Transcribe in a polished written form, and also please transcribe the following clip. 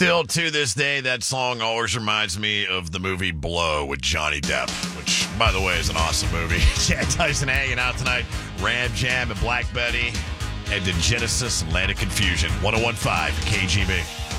Still to this day, that song always reminds me of the movie Blow with Johnny Depp, which, by the way, is an awesome movie. Chad Tyson hanging out tonight. Ram Jam and Black Betty. And to Genesis and Land of Confusion. 101.5 KGB.